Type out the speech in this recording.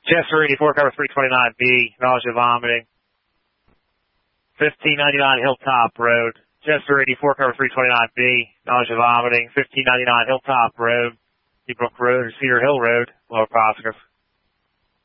Chester 84, cover 329B, nausea, vomiting. 1599 Hilltop Road. Chester 84, cover 329B, nausea, vomiting. 1599 Hilltop Road, Seabrook Road or Cedar Hill Road, lower positive.